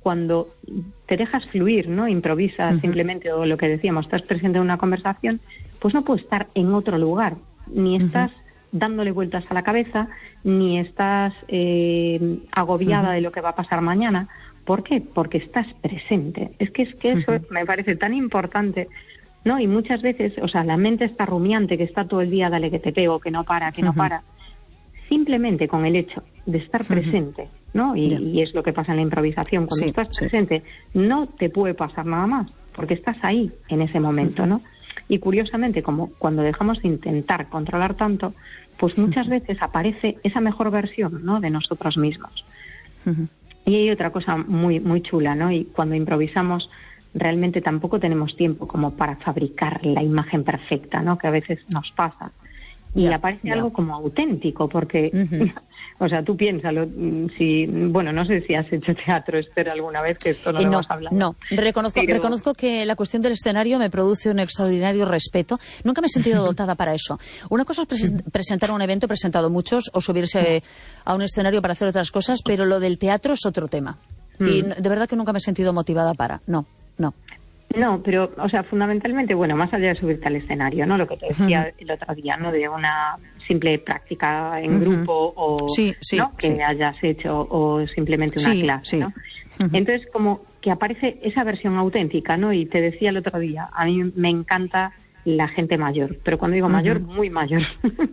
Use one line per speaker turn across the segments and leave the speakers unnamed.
cuando te dejas fluir, ¿no? Improvisas simplemente, o lo que decíamos, estás presente en una conversación, pues no puedes estar en otro lugar, ni estás dándole vueltas a la cabeza, ni estás agobiada de lo que va a pasar mañana. ¿Por qué? Porque estás presente. Es que eso me parece tan importante, ¿no? Y muchas veces, o sea, la mente está rumiante, que está todo el día, dale que te pego, que no para, que no para. Simplemente con el hecho de estar presente, ¿no? Y es lo que pasa en la improvisación. Cuando estás presente, no te puede pasar nada más, porque estás ahí en ese momento, ¿no? Y curiosamente, como cuando dejamos de intentar controlar tanto, pues muchas veces aparece esa mejor versión, ¿no?, de nosotros mismos. Y hay otra cosa muy, muy chula, ¿no? Y cuando improvisamos, realmente tampoco tenemos tiempo como para fabricar la imagen perfecta, ¿no?, que a veces nos pasa. Y aparece algo como auténtico, porque, o sea, tú piénsalo, bueno, no sé si has hecho teatro, Esther, alguna vez, que esto no lo hemos hablado.
No, reconozco que la cuestión del escenario me produce un extraordinario respeto. Nunca me he sentido dotada para eso. Una cosa es presentar un evento, he presentado muchos, o subirse a un escenario para hacer otras cosas, pero lo del teatro es otro tema. Y de verdad que nunca me he sentido motivada para. No.
No, pero, o sea, fundamentalmente, bueno, más allá de subirte al escenario, ¿no? Lo que te decía el otro día, ¿no? De una simple práctica en grupo o, ¿no?, que hayas hecho, o simplemente una clase, ¿no? Entonces, como que aparece esa versión auténtica, ¿no? Y te decía el otro día, a mí me encanta la gente mayor, pero cuando digo mayor, muy mayor.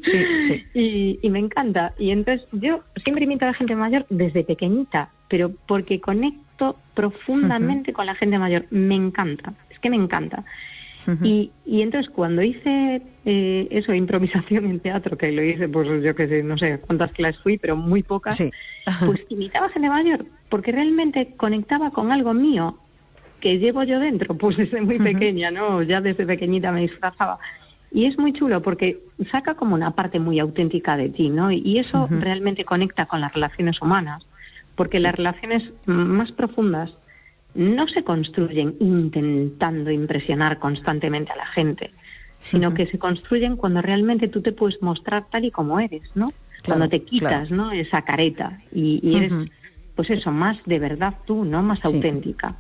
Y me encanta. Y entonces yo siempre imito a la gente mayor desde pequeñita, pero porque conecto profundamente con la gente mayor. Me encanta, es que me encanta. Y entonces cuando hice eso, improvisación en teatro, que lo hice, pues yo que sé, no sé cuántas clases fui, pero muy pocas, pues imitaba a gente mayor, porque realmente conectaba con algo mío que llevo yo dentro, pues desde muy pequeña, ¿no? Ya desde pequeñita me disfrazaba. Y es muy chulo porque saca como una parte muy auténtica de ti, ¿no? Y eso realmente conecta con las relaciones humanas, porque las relaciones más profundas no se construyen intentando impresionar constantemente a la gente, sino que se construyen cuando realmente tú te puedes mostrar tal y como eres, ¿no? Cuando te quitas, ¿no?, esa careta y eres, pues eso, más de verdad tú, ¿no?, más auténtica.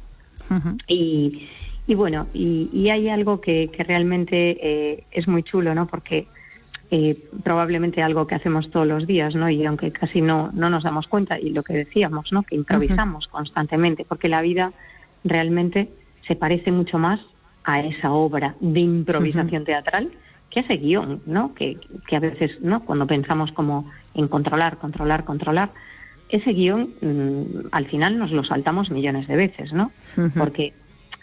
Y bueno, y hay algo que realmente es muy chulo, ¿no?, porque probablemente algo que hacemos todos los días, ¿no?, y aunque casi no nos damos cuenta, y lo que decíamos, ¿no?, que improvisamos constantemente, porque la vida realmente se parece mucho más a esa obra de improvisación teatral que a ese guión, ¿no?, que a veces, ¿no?, cuando pensamos como en controlar, ese guión al final nos lo saltamos millones de veces, ¿no? Porque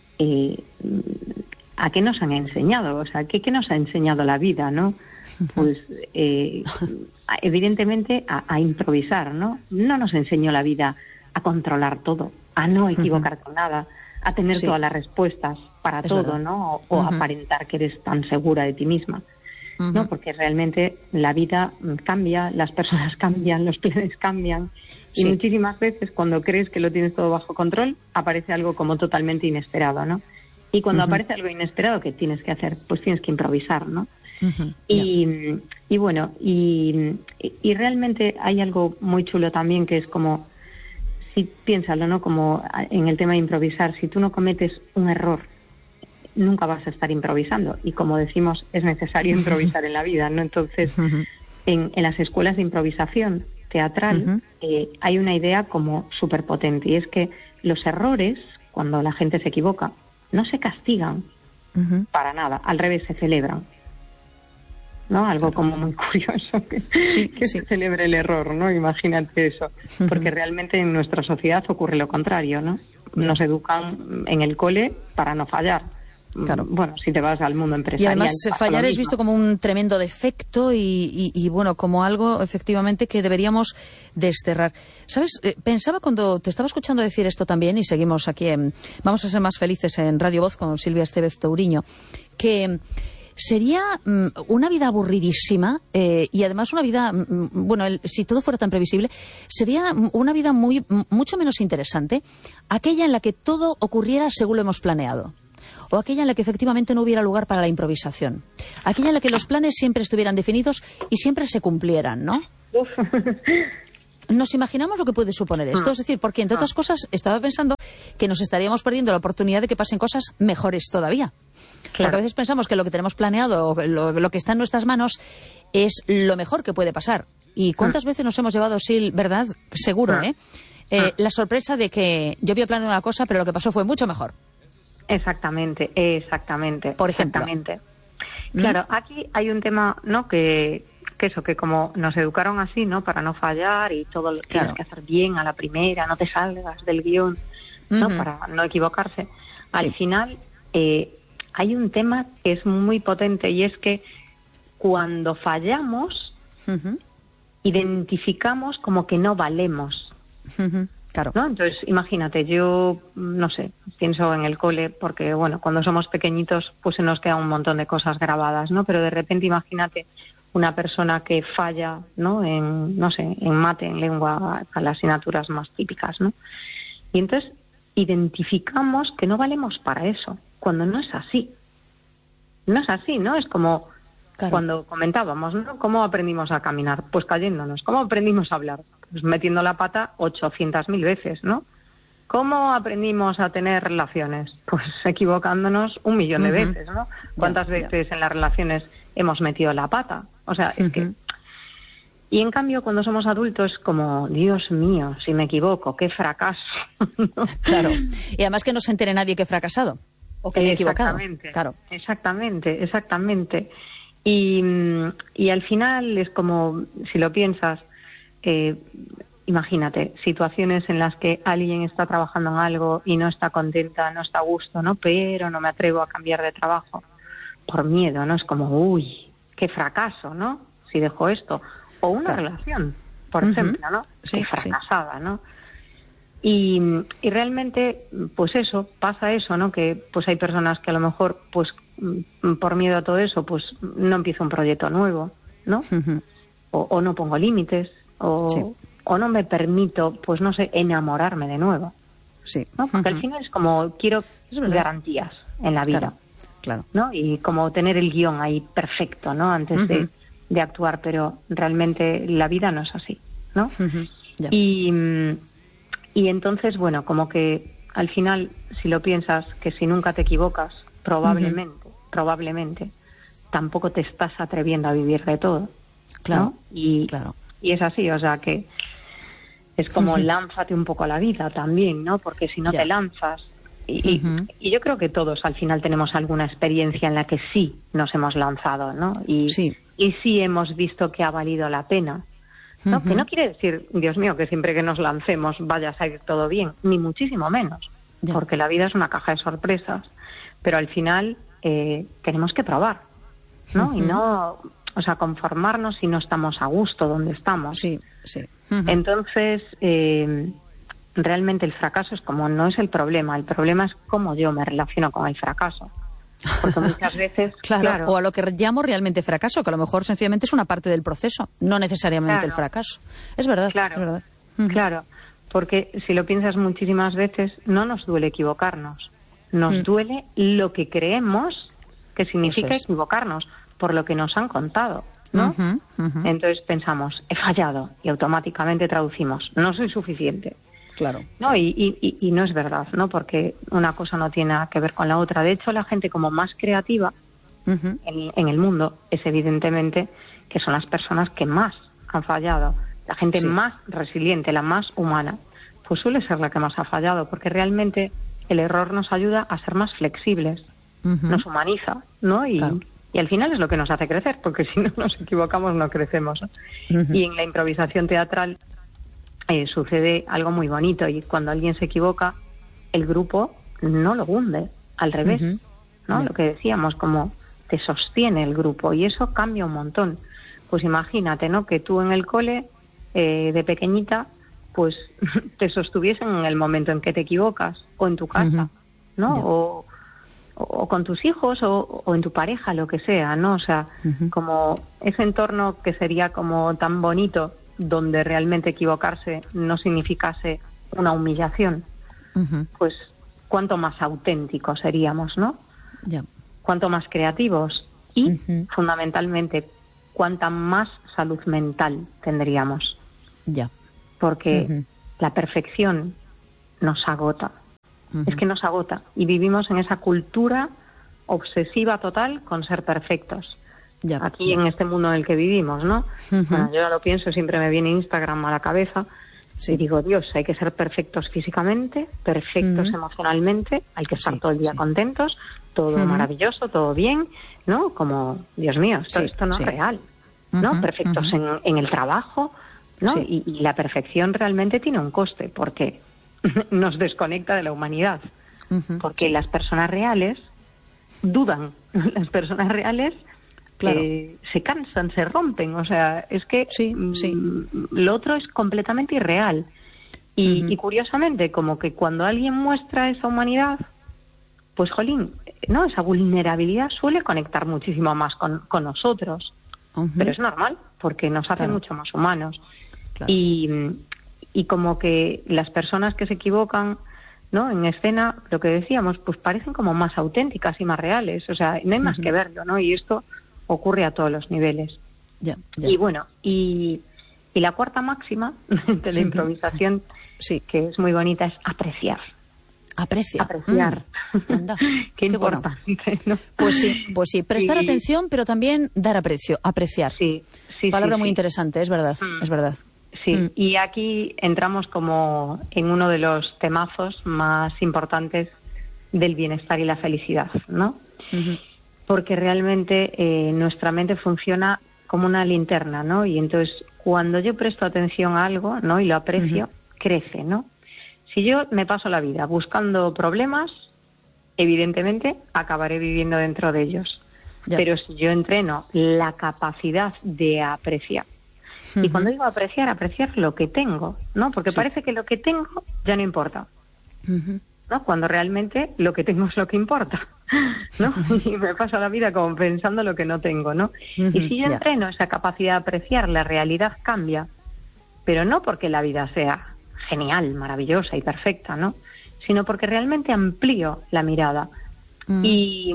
¿a qué nos han enseñado? O sea, ¿qué nos ha enseñado la vida, no? Pues evidentemente a improvisar, ¿no? No nos enseñó la vida a controlar todo, a no equivocar con nada, a tener todas las respuestas para todo, verdad, ¿no? O aparentar que eres tan segura de ti misma, ¿no? Porque realmente la vida cambia, las personas cambian, los planes cambian, y muchísimas veces cuando crees que lo tienes todo bajo control, aparece algo como totalmente inesperado, ¿no? Y cuando aparece algo inesperado, ¿qué tienes que hacer? Pues tienes que improvisar, ¿no? Y bueno, y realmente hay algo muy chulo también, que es como, si piénsalo, ¿no?, como en el tema de improvisar, si tú no cometes un error, nunca vas a estar improvisando, y como decimos, es necesario improvisar en la vida, ¿no? Entonces, en las escuelas de improvisación teatral hay una idea como súper potente, y es que los errores, cuando la gente se equivoca, no se castigan para nada, al revés, se celebran, ¿no? Algo como muy curioso, que se celebre el error, ¿no? Imagínate eso, porque realmente en nuestra sociedad ocurre lo contrario, ¿no? Nos educan en el cole para no fallar. Claro. Bueno, si te vas al mundo empresarial.
Y además fallar es visto como un tremendo defecto y bueno, como algo efectivamente que deberíamos desterrar. ¿Sabes? Pensaba cuando te estaba escuchando decir esto también, y seguimos aquí en Vamos a ser más felices en Radio Voz con Silvia Estevez Touriño, que sería una vida aburridísima y además una vida, bueno, si todo fuera tan previsible, sería una vida mucho menos interesante, aquella en la que todo ocurriera según lo hemos planeado. O aquella en la que efectivamente no hubiera lugar para la improvisación. Aquella en la que los planes siempre estuvieran definidos y siempre se cumplieran, ¿no? nos imaginamos lo que puede suponer esto. Es decir, porque entre otras cosas estaba pensando que nos estaríamos perdiendo la oportunidad de que pasen cosas mejores todavía. Claro. Porque a veces pensamos que lo que tenemos planeado, lo que está en nuestras manos, es lo mejor que puede pasar. ¿Y cuántas veces nos hemos llevado, Sil, verdad? Seguro, la sorpresa de que yo había planeado una cosa, pero lo que pasó fue mucho mejor.
Exactamente.
Por ejemplo.
Exactamente. Claro, aquí hay un tema, ¿no? Que como nos educaron así, ¿no? Para no fallar y todo lo tienes que hacer bien a la primera, no te salgas del guión, ¿no? Para no equivocarse. Al final, hay un tema que es muy potente y es que cuando fallamos, identificamos como que no valemos.
Claro.
¿No? Entonces, imagínate, yo, no sé, pienso en el cole, porque, bueno, cuando somos pequeñitos, pues se nos queda un montón de cosas grabadas, ¿no? Pero de repente, imagínate una persona que falla, ¿no? En mate, en lengua, a las asignaturas más típicas, ¿no? Y entonces identificamos que no valemos para eso, cuando no es así. No es así, ¿no? Es como cuando comentábamos, ¿no? ¿Cómo aprendimos a caminar? Pues cayéndonos. ¿Cómo aprendimos a hablar? Pues metiendo la pata 800.000 veces, ¿no? ¿Cómo aprendimos a tener relaciones? Pues equivocándonos 1.000.000 de veces, ¿no? ¿Cuántas veces en las relaciones hemos metido la pata? O sea, es que... Y en cambio, cuando somos adultos, como, Dios mío, si me equivoco, qué fracaso.
Claro. Y además que no se entere nadie que he fracasado o que me he equivocado. Claro.
Exactamente. Y al final es como, si lo piensas, imagínate, situaciones en las que alguien está trabajando en algo y no está contenta, no está a gusto, ¿no? Pero no me atrevo a cambiar de trabajo por miedo, ¿no? Es como, uy, qué fracaso, ¿no? Si dejo esto. O una relación, por ejemplo, ¿no?
Sí,
fracasada, ¿no? Y realmente, pues pasa eso, ¿no? Que pues hay personas que a lo mejor, pues por miedo a todo eso, pues no empiezo un proyecto nuevo, ¿no? O no pongo límites, o no me permito, pues no sé, enamorarme de nuevo.
Sí.
¿No? Porque al final es como quiero garantías en la vida.
Claro.
¿No? Y como tener el guión ahí perfecto, ¿no? Antes de actuar, pero realmente la vida no es así, ¿no? Y entonces, bueno, como que al final, si lo piensas, que si nunca te equivocas, probablemente, tampoco te estás atreviendo a vivir de todo.
Claro,
¿no? Y es así, o sea que es como lánzate un poco a la vida también, ¿no? Porque si no te lanzas... Y yo creo que todos al final tenemos alguna experiencia en la que sí nos hemos lanzado, ¿no? Y sí hemos visto que ha valido la pena, ¿no? Que no quiere decir, Dios mío, que siempre que nos lancemos vaya a salir todo bien, ni muchísimo menos, porque la vida es una caja de sorpresas, pero al final tenemos que probar, ¿no? Y no, o sea, conformarnos si no estamos a gusto donde estamos. Entonces... realmente el fracaso es como no es el problema es cómo yo me relaciono con el fracaso. Porque muchas veces...
o a lo que llamo realmente fracaso, que a lo mejor sencillamente es una parte del proceso, no necesariamente el fracaso. Es verdad.
Claro, porque si lo piensas muchísimas veces, no nos duele equivocarnos. Nos duele lo que creemos que significa equivocarnos, por lo que nos han contado, ¿no? Entonces pensamos, he fallado, y automáticamente traducimos, no soy suficiente.
Claro.
No, y no es verdad, ¿no? Porque una cosa no tiene nada que ver con la otra. De hecho, la gente como más creativa en el mundo es evidentemente que son las personas que más han fallado. La gente más resiliente, la más humana, pues suele ser la que más ha fallado, porque realmente el error nos ayuda a ser más flexibles, nos humaniza, ¿no? Y al final es lo que nos hace crecer, porque si no nos equivocamos no crecemos, ¿no? Y en la improvisación teatral sucede algo muy bonito, y cuando alguien se equivoca, el grupo no lo hunde, al revés, ¿no? Lo que decíamos, como te sostiene el grupo, y eso cambia un montón. Pues imagínate, ¿no? Que tú en el cole, de pequeñita, pues te sostuviesen en el momento en que te equivocas, o en tu casa, ¿no? O con tus hijos, o en tu pareja, lo que sea, ¿no? O sea, como ese entorno que sería como tan bonito, donde realmente equivocarse no significase una humillación, pues cuánto más auténticos seríamos, ¿no? Cuánto más creativos y, fundamentalmente, cuánta más salud mental tendríamos. porque la perfección nos agota. Es que nos agota. Y vivimos en esa cultura obsesiva total con ser perfectos. Aquí en este mundo en el que vivimos, ¿no? Bueno, yo lo pienso, siempre me viene Instagram a la cabeza. Y digo, Dios, hay que ser perfectos físicamente, perfectos emocionalmente, hay que estar todo el día contentos, todo maravilloso, todo bien, ¿no? Como, Dios mío, esto no es real, ¿no? Perfectos en el trabajo, ¿no? Y la perfección realmente tiene un coste, porque nos desconecta de la humanidad, porque las personas reales dudan, las personas reales se cansan, se rompen, o sea, es que lo otro es completamente irreal. Y curiosamente, como que cuando alguien muestra esa humanidad, pues jolín, ¿no? Esa vulnerabilidad suele conectar muchísimo más con nosotros. Pero es normal, porque nos hace mucho más humanos. Y como que las personas que se equivocan, ¿no? En escena, lo que decíamos, pues parecen como más auténticas y más reales. O sea, no hay más que verlo, ¿no? Y esto ocurre a todos los niveles. Y bueno, y la cuarta máxima de la improvisación, que es muy bonita, es apreciar. Apreciar. Qué importante, bueno. ¿No?
Pues sí. Prestar atención, pero también dar aprecio, apreciar. Palabra muy interesante, es verdad, es verdad.
Sí, y aquí entramos como en uno de los temazos más importantes del bienestar y la felicidad, ¿no? Porque realmente nuestra mente funciona como una linterna, ¿no? Y entonces, cuando yo presto atención a algo, ¿no? Y lo aprecio, crece, ¿no? Si yo me paso la vida buscando problemas, evidentemente acabaré viviendo dentro de ellos. Pero si yo entreno la capacidad de apreciar, y cuando digo apreciar lo que tengo, ¿no? Porque parece que lo que tengo ya no importa, ¿no? Cuando realmente lo que tengo es lo que importa, ¿no? Y me paso la vida como pensando lo que no tengo, ¿no? Y si yo entreno esa capacidad de apreciar, la realidad cambia, pero no porque la vida sea genial, maravillosa y perfecta, ¿no? Sino porque realmente amplío la mirada. Y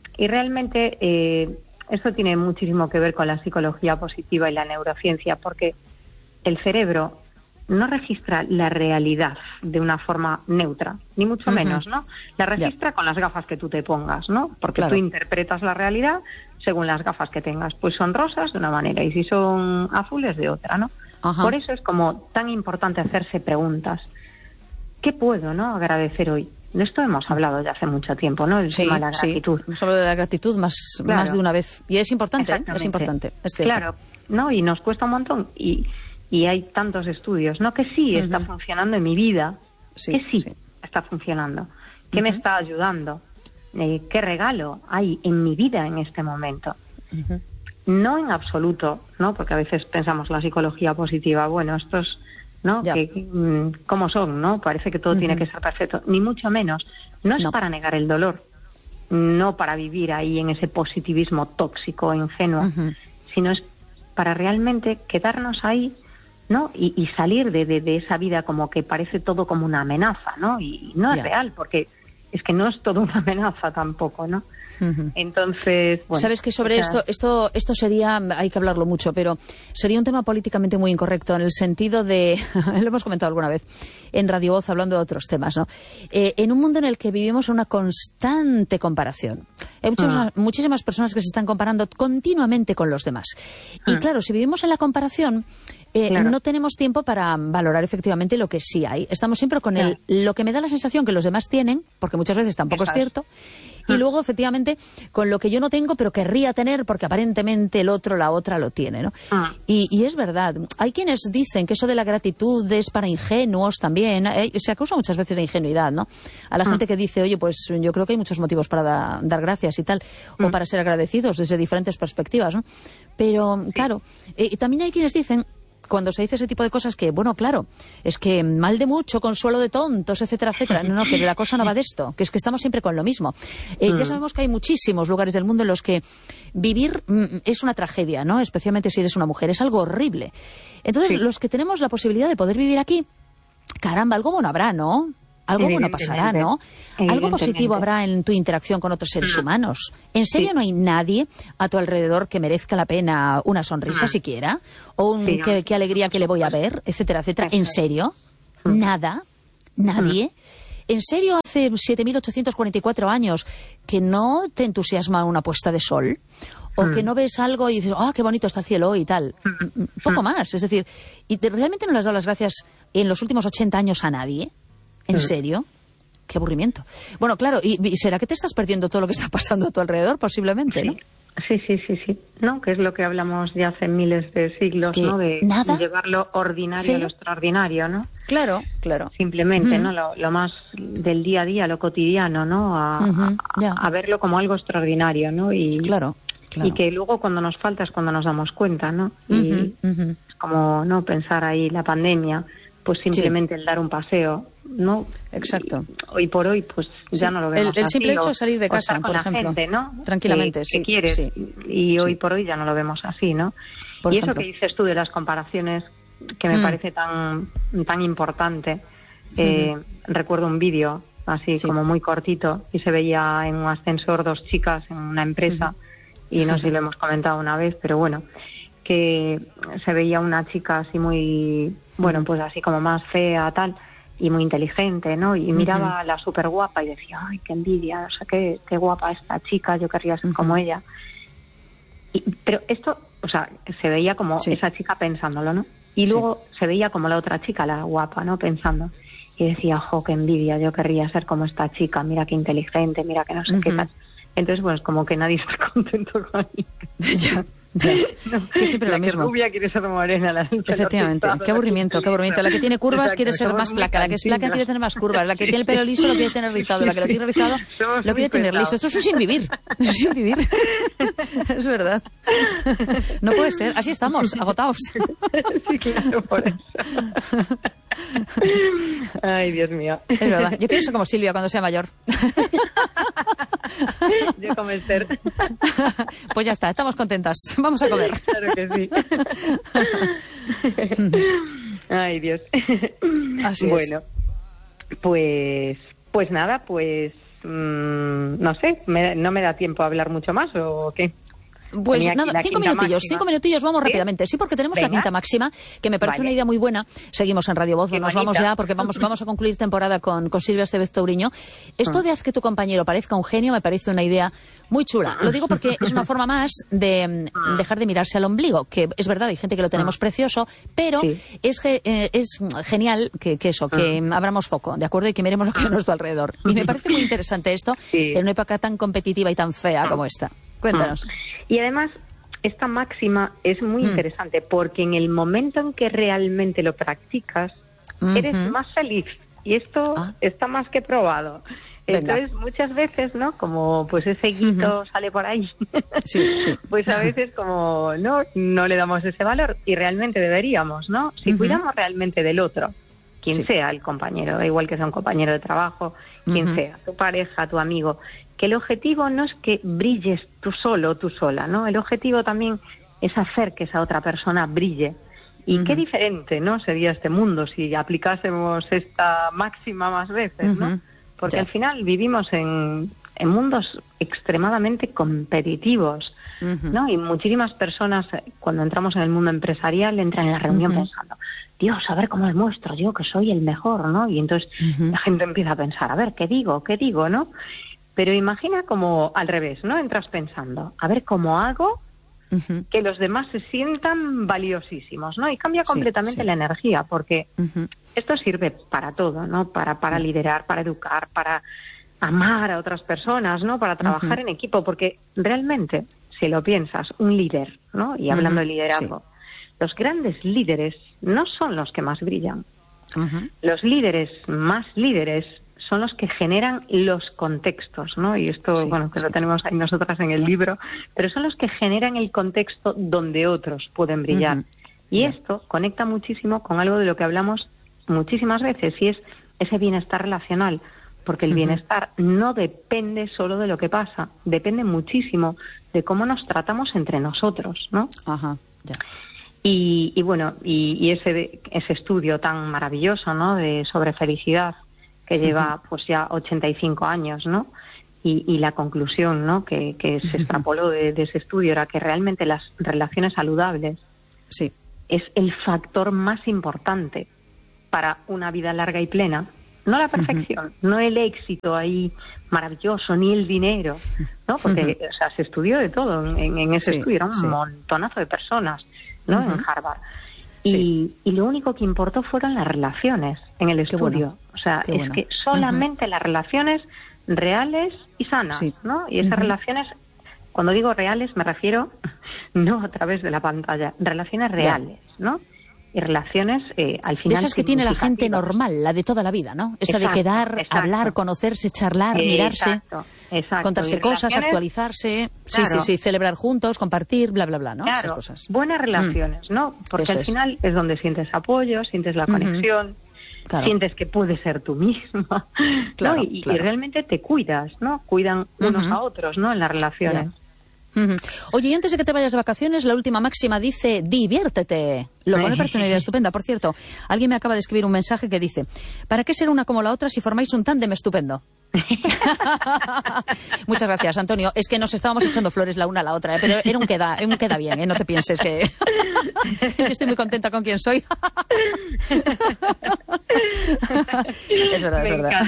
realmente esto tiene muchísimo que ver con la psicología positiva y la neurociencia, porque el cerebro no registra la realidad de una forma neutra, ni mucho menos, ¿no? La registra con las gafas que tú te pongas, ¿no? Porque tú interpretas la realidad según las gafas que tengas. Pues son rosas de una manera y si son azules de otra, ¿no? Por eso es como tan importante hacerse preguntas. ¿Qué puedo, no, agradecer hoy? De esto hemos hablado ya hace mucho tiempo, ¿no? El tema de la gratitud.
Hemos hablado de la gratitud más de una vez. Y es importante, es importante. Es cierto.
Claro, ¿no? Y nos cuesta un montón. Y hay tantos estudios, ¿no? Que sí está funcionando en mi vida. Que sí está funcionando. ¿Qué me está ayudando? ¿Qué regalo hay en mi vida en este momento? No en absoluto, ¿no? Porque a veces pensamos la psicología positiva, bueno, estos, ¿no? Que, ¿cómo son, no? Parece que todo tiene que ser perfecto. Ni mucho menos. No es para negar el dolor, no para vivir ahí en ese positivismo tóxico, ingenuo, sino es para realmente quedarnos ahí, ¿no? Y salir de esa vida como que parece todo como una amenaza, ¿no? Y no es real, porque es que no es todo una amenaza tampoco, ¿no? Entonces, bueno,
sabes que sobre esto sería, hay que hablarlo mucho, pero sería un tema políticamente muy incorrecto en el sentido de, lo hemos comentado alguna vez en Radio Voz hablando de otros temas, ¿no? En un mundo en el que vivimos una constante comparación. Hay muchísimas personas que se están comparando continuamente con los demás. Y claro, si vivimos en la comparación, no tenemos tiempo para valorar efectivamente lo que sí hay. Estamos siempre con lo que me da la sensación que los demás tienen, porque muchas veces tampoco es cierto, y luego efectivamente con lo que yo no tengo pero querría tener porque aparentemente el otro, la otra lo tiene, ¿no? Y es verdad, hay quienes dicen que eso de la gratitud es para ingenuos también, se acusa muchas veces de ingenuidad, ¿no? A la gente que dice, oye, pues yo creo que hay muchos motivos para dar gracias y tal, o para ser agradecidos desde diferentes perspectivas, ¿no? Pero claro, también hay quienes dicen, cuando se dice ese tipo de cosas, que, bueno, claro, es que mal de mucho, consuelo de tontos, etcétera, etcétera. No, que la cosa no va de esto, que es que estamos siempre con lo mismo. Ya sabemos que hay muchísimos lugares del mundo en los que vivir es una tragedia, ¿no? Especialmente si eres una mujer, es algo horrible. Entonces, los que tenemos la posibilidad de poder vivir aquí, caramba, algo bueno habrá, ¿no? algo bueno pasará, ¿no? Algo positivo habrá en tu interacción con otros seres humanos. ¿En serio no hay nadie a tu alrededor que merezca la pena una sonrisa siquiera? ¿O qué alegría que le voy a ver? Etcétera, etcétera. ¿En serio? ¿Nada? ¿Nadie? ¿En serio hace 7.844 años que no te entusiasma una puesta de sol? ¿O que no ves algo y dices, qué bonito está el cielo hoy y tal? Poco más. Es decir, ¿y realmente no le has dado las gracias en los últimos 80 años a nadie? ¿En serio? Qué aburrimiento. Bueno, claro, ¿y será que te estás perdiendo todo lo que está pasando a tu alrededor? Posiblemente, ¿no?
Sí. No, que es lo que hablamos de hace miles de siglos, ¿no? De llevar lo ordinario a lo extraordinario, ¿no?
Claro.
Simplemente, ¿no? Lo más del día a día, lo cotidiano, ¿no? A verlo como algo extraordinario, ¿no? Y,
claro.
Y que luego cuando nos falta es cuando nos damos cuenta, ¿no? Y es como, ¿no? Pensar ahí la pandemia, pues simplemente el dar un paseo, ¿no?
Exacto.
Hoy por hoy, pues ya no lo vemos
el
así.
simple hecho de salir de casa,
con
por ejemplo.
La gente, ¿no?
Tranquilamente,
que quieres. Y hoy por hoy ya no lo vemos así, ¿no?
Por
ejemplo.
Eso
que dices tú de las comparaciones, que me parece tan importante. Recuerdo un vídeo así como muy cortito y se veía en un ascensor 2 chicas en una empresa y no sé si lo hemos comentado una vez, pero bueno, que se veía una chica así muy, bueno, pues así como más fea, tal, y muy inteligente, ¿no? Y miraba a la súper guapa y decía, ay, qué envidia, o sea, qué guapa esta chica, yo querría ser como ella. Pero esto, o sea, se veía como esa chica pensándolo, ¿no? Y luego se veía como la otra chica, la guapa, ¿no? Pensando. Y decía, jo, qué envidia, yo querría ser como esta chica, mira qué inteligente, mira que no sé qué tal. Entonces, pues como que nadie está contento con ella.
No, que siempre lo mismo.
La rubia quiere ser morena.
Efectivamente. Qué aburrimiento. La que tiene curvas quiere ser más flaca. La que es flaca quiere tener más curvas. La que tiene el pelo liso lo quiere tener rizado. La que lo tiene rizado lo quiere tener liso. Esto es un sin vivir. Es verdad. No puede ser. Así estamos, agotados.
Sí, claro, por eso. Ay, Dios mío.
Es verdad. Yo quiero ser como Silvia cuando sea mayor.
Yo como Esther.
Pues ya está, estamos contentas. Vamos a comer.
Claro que sí. Ay, Dios.
Así
bueno, pues nada, pues no sé, no me da tiempo a hablar mucho más, ¿o qué?
Pues nada, 5 minutillos, vamos rápidamente. Sí, porque tenemos la quinta máxima, que me parece una idea muy buena. Seguimos en Radio Voz, nos vamos ya, porque vamos a concluir temporada con Silvia Estevez Touriño. Esto de haz que tu compañero parezca un genio me parece una idea muy chula. Lo digo porque es una forma más de dejar de mirarse al ombligo, que es verdad, hay gente que lo tenemos precioso, pero es genial que abramos foco, ¿de acuerdo? Y que miremos lo que hay a nuestro alrededor. Y me parece muy interesante esto en una época tan competitiva y tan fea como esta. Cuéntanos.
Y además, esta máxima es muy interesante porque en el momento en que realmente lo practicas, eres más feliz. Y esto está más que probado. Entonces, muchas veces, ¿no? Como pues ese guito sale por ahí, pues a veces como no le damos ese valor y realmente deberíamos, ¿no? Si cuidamos realmente del otro, quien sea el compañero, da igual que sea un compañero de trabajo, quien sea, tu pareja, tu amigo, que el objetivo no es que brilles tú solo o tú sola, ¿no? El objetivo también es hacer que esa otra persona brille. Y qué diferente, ¿no? Sería este mundo si aplicásemos esta máxima más veces, ¿no? Porque al final vivimos en mundos extremadamente competitivos, ¿no? Y muchísimas personas, cuando entramos en el mundo empresarial, entran en la reunión pensando, Dios, a ver cómo demuestro yo que soy el mejor, ¿no? Y entonces la gente empieza a pensar, a ver, ¿qué digo, no? Pero imagina como al revés, ¿no? Entras pensando, a ver cómo hago que los demás se sientan valiosísimos, ¿no? Y cambia completamente la energía, porque esto sirve para todo, ¿no? Para liderar, para educar, para amar a otras personas, ¿no? Para trabajar en equipo, porque realmente, si lo piensas, un líder, ¿no? Y hablando de liderazgo, los grandes líderes no son los que más brillan. Los líderes más líderes son los que generan los contextos, ¿no? Y esto, que lo tenemos ahí nosotras en el libro, pero son los que generan el contexto donde otros pueden brillar. Y esto conecta muchísimo con algo de lo que hablamos muchísimas veces, y es ese bienestar relacional, porque el bienestar no depende solo de lo que pasa, depende muchísimo de cómo nos tratamos entre nosotros, ¿no? Y bueno, y ese estudio tan maravilloso, ¿no? Sobre felicidad, que lleva pues ya 85 años, ¿no? Y la conclusión, ¿no?, que se extrapoló de ese estudio era que realmente las relaciones saludables es el factor más importante para una vida larga y plena. No la perfección, no el éxito ahí maravilloso, ni el dinero, ¿no? Porque o sea, se estudió de todo en ese estudio, era un montonazo de personas, ¿no?, en Harvard. Y lo único que importó fueron las relaciones en el estudio. O sea, es que solamente las relaciones reales y sanas, ¿no? Y esas relaciones, cuando digo reales, me refiero no a través de la pantalla, relaciones reales, ¿no? Y relaciones al final...
Esas que tiene la gente normal, la de toda la vida, ¿no? Esa de quedar, hablar, conocerse, charlar, mirarse, contarse cosas, actualizarse, celebrar juntos, compartir, bla, bla, bla, ¿no?
Claro,
esas cosas.
Buenas relaciones, ¿no? Porque al final es donde sientes apoyo, sientes la conexión, sientes que puedes ser tú misma, ¿no? Y realmente te cuidas, ¿no? Cuidan unos a otros, ¿no?, en las relaciones.
Oye, y antes de que te vayas de vacaciones, la última máxima dice, diviértete. Lo cual me parece una idea estupenda. Por cierto, alguien me acaba de escribir un mensaje que dice, ¿para qué ser una como la otra si formáis un tándem estupendo? Muchas gracias, Antonio. Es que nos estábamos echando flores la una a la otra, pero era un queda bien, no te pienses que yo estoy muy contenta con quien soy. Es verdad, es verdad.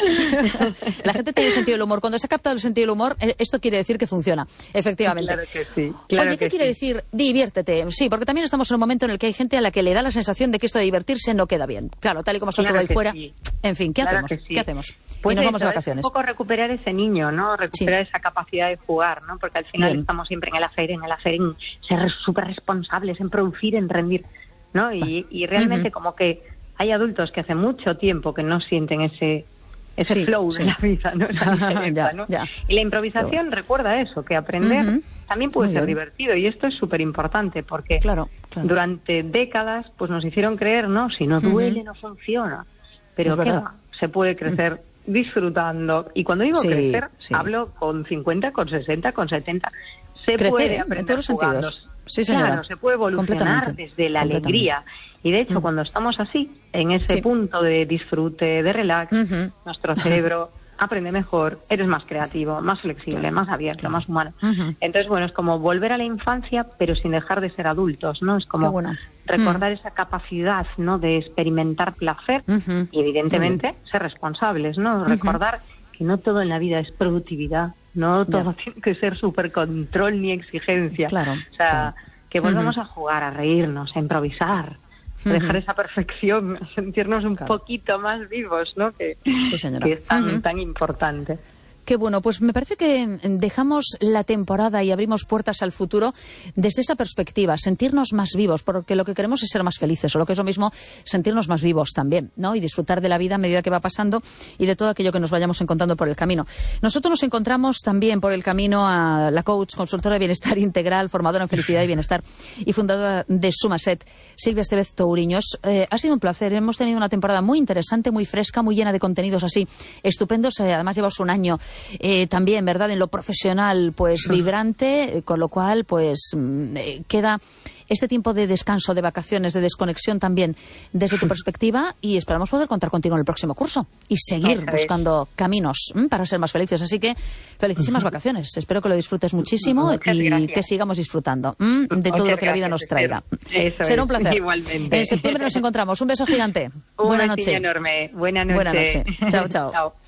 La gente tiene sentido del humor. Cuando se ha captado el sentido del humor, esto quiere decir que funciona, efectivamente.
Claro que sí. Claro.
Oye, ¿qué quiere decir diviértete? Sí, porque también estamos en un momento en el que hay gente a la que le da la sensación de que esto de divertirse no queda bien. Claro, tal y como está todo ahí fuera. Sí. En fin, ¿qué hacemos? ¿Qué hacemos?
Pues
y nos vamos de vacaciones.
Un poco recuperar ese niño, ¿no? Recuperar esa capacidad de jugar, ¿no? Porque al final estamos siempre en el hacer, en ser súper responsables, en producir, en rendir, ¿no? Y realmente como que hay adultos que hace mucho tiempo que no sienten ese flow de la vida, ¿no? Esa ligereza, ¿no? Y la improvisación recuerda eso, que aprender también puede ser divertido, y esto es súper importante porque durante décadas pues nos hicieron creer, no, si no duele no funciona, pero ¿qué va? Se puede crecer disfrutando, y cuando digo crecer hablo con 50, con 60, con 70,
crecer,
puede aprender
en todos los sentidos. Sí, señora.
Claro, se puede evolucionar desde la alegría. Y de hecho, cuando estamos así, en ese punto de disfrute, de relax, nuestro cerebro aprende mejor, eres más creativo, más flexible, más abierto, más humano. Entonces, bueno, es como volver a la infancia, pero sin dejar de ser adultos, ¿no? Es como recordar esa capacidad, ¿no?, de experimentar placer y, evidentemente, ser responsables, ¿no? Recordar que no todo en la vida es productividad, no todo tiene que ser súper control ni exigencia. O sea, que volvamos a jugar, a reírnos, a improvisar, a dejar esa perfección, a sentirnos un poquito más vivos, ¿no? Que es tan importante.
Qué bueno, pues me parece que dejamos la temporada y abrimos puertas al futuro desde esa perspectiva, sentirnos más vivos, porque lo que queremos es ser más felices, o lo que es lo mismo, sentirnos más vivos también, ¿no? Y disfrutar de la vida a medida que va pasando y de todo aquello que nos vayamos encontrando por el camino. Nosotros nos encontramos también por el camino a la coach, consultora de bienestar integral, formadora en felicidad y bienestar y fundadora de Sumaset, Silvia Estevez Touriños. Ha sido un placer, hemos tenido una temporada muy interesante, muy fresca, muy llena de contenidos así estupendos. Además llevas un año también, ¿verdad?, en lo profesional, pues vibrante, con lo cual, pues queda este tiempo de descanso, de vacaciones, de desconexión también desde tu perspectiva, y esperamos poder contar contigo en el próximo curso y seguir buscando caminos para ser más felices. Así que felicísimas vacaciones. Espero que lo disfrutes muchísimo y que sigamos disfrutando de todo lo que la vida nos traiga. Será un placer.
Igualmente.
En septiembre nos encontramos. Un beso gigante.
Buena noche. Enorme. Buena noche.
Buena noche. Chao, chao.